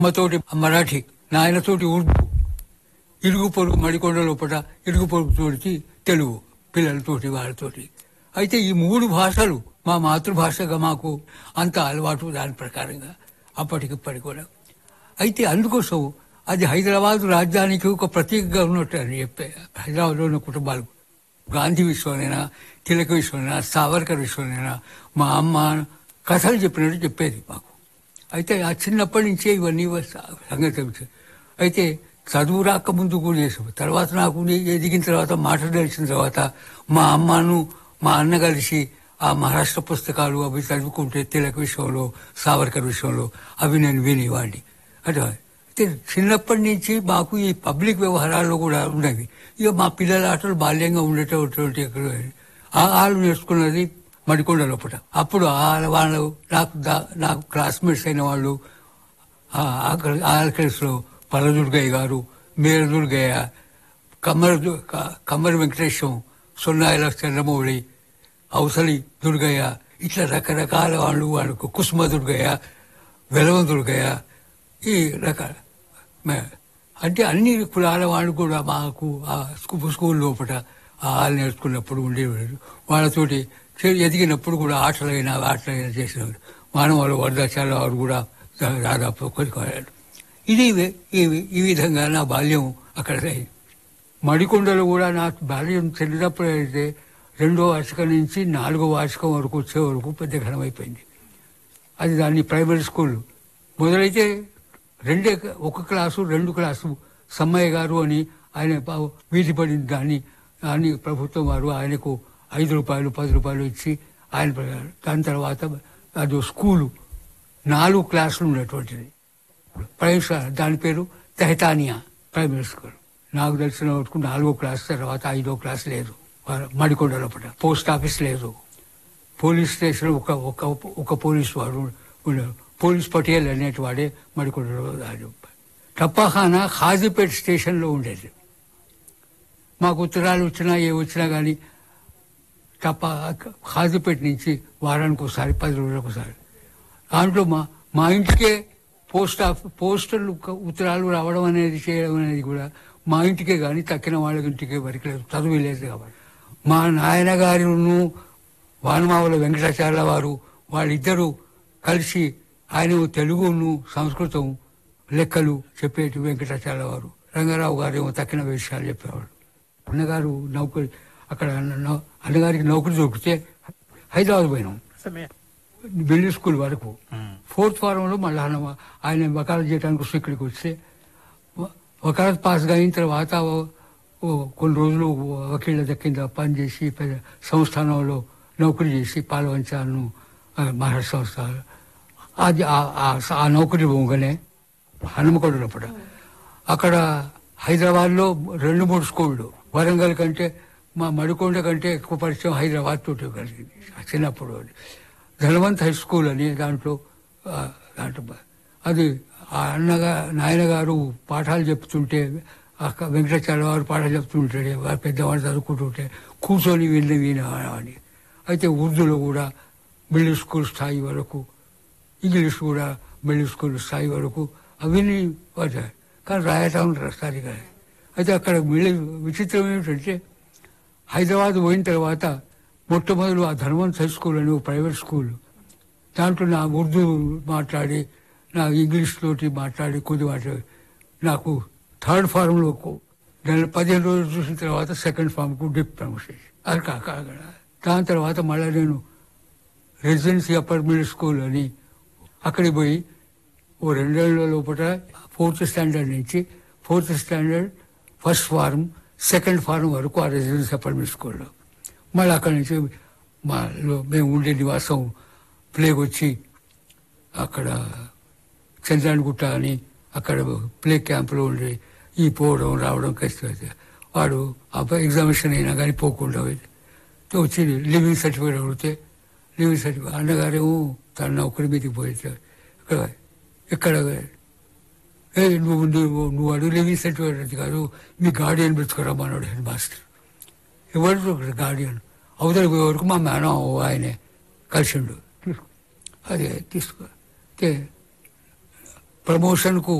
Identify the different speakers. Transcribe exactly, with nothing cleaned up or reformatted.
Speaker 1: అమ్మతోటి మరాఠీ, నాయనతోటి ఉర్దూ, ఇరుగు పొరుగు మడికొండ లోపల ఇరుగు పొరుగుతోటి తెలుగు పిల్లలతోటి వాళ్ళతోటి. అయితే ఈ మూడు భాషలు మా మాతృభాషగా మాకు అంత అలవాటు దాని ప్రకారంగా అప్పటికిప్పటికి కూడా. అయితే అందుకోసం అది హైదరాబాద్ రాజ్యానికి ఒక ప్రతీకగా ఉన్నట్టు అని చెప్పే హైదరాబాద్లో ఉన్న కుటుంబాలు గాంధీ విషయంలోనైనా తిలక విషయంలోనైనా సావర్కర్ విషయంలోనైనా మా అమ్మ కథలు చెప్పినట్టు చెప్పేది మాకు. అయితే ఆ చిన్నప్పటి నుంచే ఇవన్నీ సంగతి. అయితే చదువు రాక ముందు కూడా చేసాం. తర్వాత నాకు ఎదిగిన తర్వాత మాట తెలిసిన తర్వాత మా అమ్మను మా అన్న కలిసి ఆ మహారాష్ట్ర పుస్తకాలు అవి చదువుకుంటే తిలక విషయంలో సావర్కర్ విషయంలో అవి నేను వినేవాడిని. అంటే అయితే చిన్నప్పటి నుంచి మాకు ఈ పబ్లిక్ వ్యవహారాల్లో కూడా ఉండేవి. ఇక మా పిల్లల ఆటలు బాల్యంగా ఉండేటటువంటి వాళ్ళు నేర్చుకున్నది మడికొండ లోపల. అప్పుడు వాళ్ళు నాకు నాకు క్లాస్మేట్స్ అయిన వాళ్ళు ఆల్కల్స్లో పరదుర్గయ్య గారు, మేర దుర్గయ్య, కమ్మర కమ్మరి వెంకటేశం, సొన్నాయిల చంద్రమౌళి, అవసలి దుర్గయ్య, ఇట్లా రకరకాల వాళ్ళు వాళ్ళకు కుసుమ దుర్గయ్య, వెలవ దుర్గయ్య, ఈ రకాల అంటే అన్ని కులాల వాళ్ళు కూడా మాకు ఆ స్కూల్ లోపల వాళ్ళు నేర్చుకున్నప్పుడు ఉండేవారు. వాళ్ళతోటి ఎదిగినప్పుడు కూడా ఆటలైనా ఆటలైనా చేసేవారు. మానవాళ్ళు వరదాచార్య వారు కూడా దాదాపు కొనుక్కోవాలి. ఇది ఈ విధంగా నా బాల్యం అక్కడ మడికొండలో కూడా నా బాల్యం చెల్లినప్పుడు అయితే రెండో వార్షికం నుంచి నాలుగో వార్షికం వరకు వచ్చే వరకు పెద్ద ఘనమైపోయింది. అది దాన్ని ప్రైమరీ స్కూల్ మొదలైతే రెండే ఒక క్లాసు రెండు క్లాసు సమ్మయ్య గారు అని ఆయన వీధి పడింది. దాన్ని దాన్ని ప్రభుత్వం వారు ఆయనకు ఐదు రూపాయలు పది రూపాయలు ఇచ్చి ఆయన దాని తర్వాత అది స్కూలు నాలుగు క్లాసులు ఉన్నటువంటిది ప్రైమరీ. దాని పేరు తెహతానియా ప్రైమరీ స్కూల్. నాకు తెలిసిన వరకు నాలుగో క్లాస్ తర్వాత ఐదో క్లాస్ లేదు మడికొండ లోపల. పోస్ట్ ఆఫీస్ లేదు. పోలీస్ స్టేషన్ ఒక ఒక పోలీసు వాడు ఉన్నారు. పోలీస్ పటేల్ అనేటి వాడే మడికొండలో. టప్పాఖానా ఖాజీపేట స్టేషన్లో ఉండేది. మాకు ఉత్తరాలు వచ్చినా ఏ వచ్చినా కానీ టప్పా ఖాజీపేట నుంచి వారానికి ఒకసారి పది రోజులకు ఒకసారి దాంట్లో మా మా ఇంటికే పోస్ట్ ఆఫీస్ పోస్టల్ ఉత్తరాలు రావడం అనేది చేయడం అనేది కూడా మా ఇంటికే కానీ తక్కిన వాళ్ళ ఇంటికే వరకు లేదు. చదువు లేదు కాబట్టి మా నాయన గారును వానమావుల వెంకటాచార్య వారు వాళ్ళిద్దరూ కలిసి ఆయన తెలుగును సంస్కృతం లెక్కలు చెప్పేటి వెంకటాచార్య వారు, రంగారావు గారు ఏమో తక్కిన విషయాలు చెప్పేవాడు. అన్నగారు నౌకరి అక్కడ అన్నగారికి నౌకరి దొరికితే హైదరాబాద్ పోయినాం బిల్లి స్కూల్ వరకు. ఫోర్త్ ఫారంలో మళ్ళీ ఆయన వకాలత్ చేయడానికి వస్తే ఇక్కడికి వస్తే వకాలత్ పాస్ అయిన తర్వాత కొన్ని రోజులు వకీళ్ళ దక్కింద పనిచేసి సంస్థానంలో నౌకరీ చేసి పాలవంచాలను మహారాష్ట్ర సంస్థ అది ఆ నౌకరీ పోగానే హనుమకొండ లోపల అక్కడ హైదరాబాద్లో రెండు మూడు స్కూళ్ళు వరంగల్ కంటే మా మడికొండ కంటే ఎక్కువ పరిచయం హైదరాబాద్ తోటి కలిగింది చిన్నప్పుడు. ధనవంత్ హై స్కూల్ అని దాంట్లో దాంట్లో అది అన్నగా నాయన గారు పాఠాలు చెప్తుంటే అక్క వెంకటాచార్య వారు పాఠాలు చెప్తుంటాడే వారు పెద్దవాళ్ళు చదువుకుంటుంటే కూర్చొని విని వినేవాడి. అయితే ఉర్దూలో కూడా మిడిల్ స్కూల్ స్థాయి వరకు, ఇంగ్లీష్ కూడా మిడిల్ స్కూల్ స్థాయి వరకు అవన్నీ వచ్చాయి. కానీ రాయటం సరిగా. అయితే అక్కడ మిడిల్ విచిత్రం ఏమిటంటే హైదరాబాద్ పోయిన తర్వాత మొట్టమొదలు ఆ ధనవంత్ హై స్కూల్ అని ఒక ప్రైవేట్ స్కూల్ దాంట్లో నా ఉర్దూ మాట్లాడి నా ఇంగ్లీష్ తోటి మాట్లాడి కొద్ది మాట్లాడి నాకు థర్డ్ ఫార్మ్లో నెల పదిహేను రోజులు చూసిన తర్వాత సెకండ్ ఫార్మ్కు డిప్ ప్రమోషన్ అది కాక దాని తర్వాత మళ్ళీ నేను రెసిడెన్సీ అప్పర్ మిడిల్ స్కూల్ అని అక్కడికి పోయి ఓ రెండేళ్ల లోపల ఫోర్త్ స్టాండర్డ్ నుంచి fourth standard first form second form వరకు ఆ రెసిడెన్సీ అప్పర్ మిడిల్ స్కూల్లో. మళ్ళీ అక్కడి నుంచి మా మేము ఉండే నివాసం ప్లేగ్ వచ్చి అక్కడ చంద్రానిగుట్ట అని అక్కడ ప్లే క్యాంపులో ఉండి ఈ పోవడం రావడం కష్టమైతే వాడు అబ్బాయి ఎగ్జామినేషన్ అయినా కానీ పోకుండా వచ్చి లివింగ్ సర్టిఫికేట్ అడిగితే లివింగ్ సర్టిఫికేట్ అన్నగారేమో తన నౌకరి మీదకి పోయితే ఇక్కడ ఎక్కడ ఏ నువ్వు నువ్వు నువ్వు అడుగు లివింగ్ సర్టిఫికేట్ కాదు మీ గార్డియన్ పెట్టుకురమ్మన్నాడు హెడ్ మాస్టర్. ఎవరు గార్డియన్ అవతల పోయే వరకు మా మేడం ఆయనే కలిసిండు. తీసుకో అదే తీసుకో ప్రమోషన్ కు